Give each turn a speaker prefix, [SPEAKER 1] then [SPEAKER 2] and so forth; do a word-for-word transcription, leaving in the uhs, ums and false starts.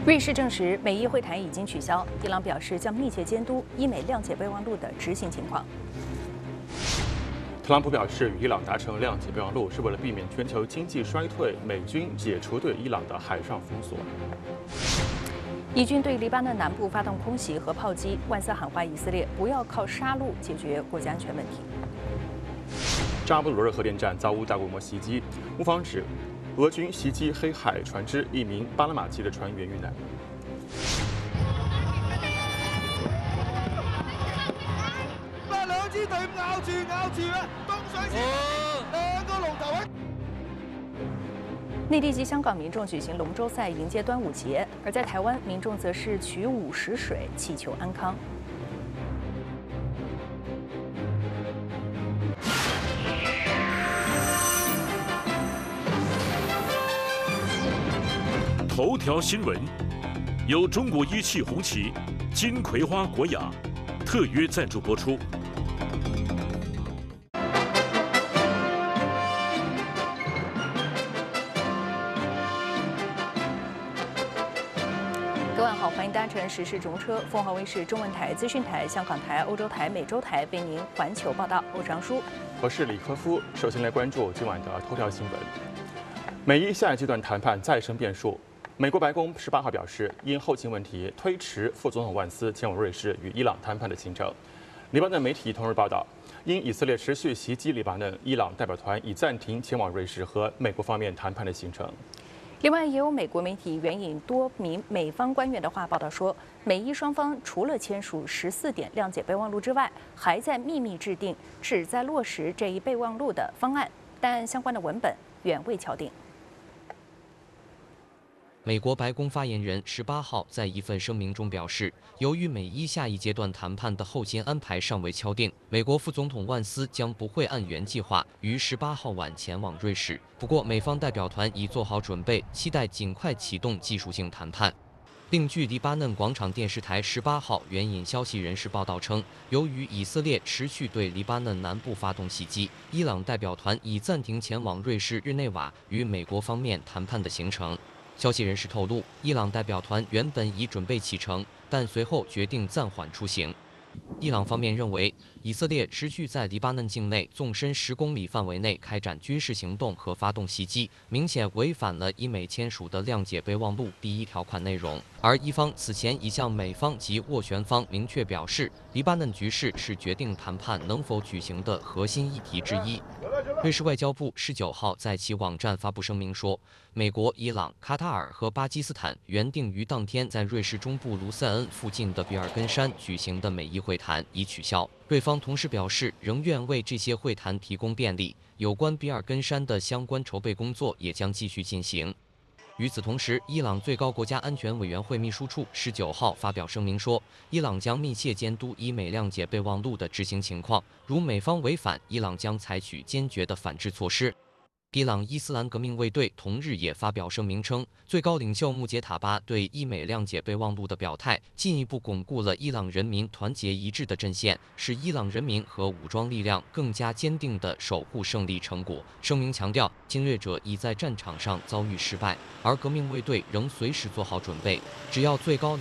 [SPEAKER 1] 瑞士证实，美伊会谈已经取消。伊朗表示将密切监督伊美谅解备忘录的执行情况。
[SPEAKER 2] 特朗普表示，与伊朗达成谅解备忘录是为了避免全球经济衰退，美军解除对伊朗的海上封锁。
[SPEAKER 1] 以军对黎巴嫩南部发动空袭和炮击，万斯喊话以色列不要靠杀戮解决国家安全问题。
[SPEAKER 2] 扎波罗热核电站遭乌大规模袭击，乌方指俄军袭击黑海船只，一名巴拿马籍的船员遇难。
[SPEAKER 3] 哇！兩支隊伍咬住咬住啊，東水前兩個龍頭喺。
[SPEAKER 1] 内地及香港民众举行龙舟赛迎接端午节，而在台湾，民众则是取午时水，祈求安康。
[SPEAKER 4] 头条新闻由中国一汽红旗、金葵花国雅特约赞助播出。
[SPEAKER 1] 各位好，欢迎搭乘时事中车，凤凰卫视中文台、资讯台、香港台、欧洲台、美洲台为您环球报道。我是杨舒，
[SPEAKER 2] 我是李科夫。首先来关注今晚的头条新闻：美伊下一阶段谈判再生变数。美国白宫十八号表示，因后勤问题推迟副总统万斯前往瑞士与伊朗谈判的行程。黎巴嫩媒体同日报道，因以色列持续袭击黎巴嫩，伊朗代表团已暂停前往瑞士和美国方面谈判的行程。
[SPEAKER 1] 另外，也有美国媒体援引多名美方官员的话报道说，美伊双方除了签署十四点谅解备忘录之外，还在秘密制定旨在落实这一备忘录的方案，但相关的文本远未敲定。
[SPEAKER 5] 美国白宫发言人十八号在一份声明中表示，由于美伊下一阶段谈判的后勤安排尚未敲定，美国副总统万斯将不会按原计划于十八号晚前往瑞士。不过，美方代表团已做好准备，期待尽快启动技术性谈判。另据黎巴嫩广场电视台十八号援引消息人士报道称，由于以色列持续对黎巴嫩南部发动袭击，伊朗代表团已暂停前往瑞士日内瓦与美国方面谈判的行程。消息人士透露，伊朗代表团原本已准备启程，但随后决定暂缓出行。伊朗方面认为，以色列持续在黎巴嫩境内纵深十公里范围内开展军事行动和发动袭击，明显违反了伊美签署的谅解备忘录第一条款内容。而伊方此前已向美方及斡旋方明确表示，黎巴嫩局势是决定谈判能否举行的核心议题之一。瑞士外交部十九号在其网站发布声明说，美国、伊朗、卡塔尔和巴基斯坦原定于当天在瑞士中部卢塞恩附近的比尔根山举行的美伊会谈已取消。瑞方同时表示，仍愿为这些会谈提供便利，有关比尔根山的相关筹备工作也将继续进行。与此同时，伊朗最高国家安全委员会秘书处十九号发表声明说，伊朗将密切监督伊美谅解备忘录的执行情况，如美方违反，伊朗将采取坚决的反制措施。伊朗伊斯兰革命卫队同日也发表声明称，最高领袖穆杰塔巴对伊美谅解备忘录的表态，进一步巩固了伊朗人民团结一致的阵线，使伊朗人民和武装力量更加坚定地守护胜利成果。声明强调，侵略者已在战场上遭遇失败，而革命卫队仍随时做好准备，只要最高领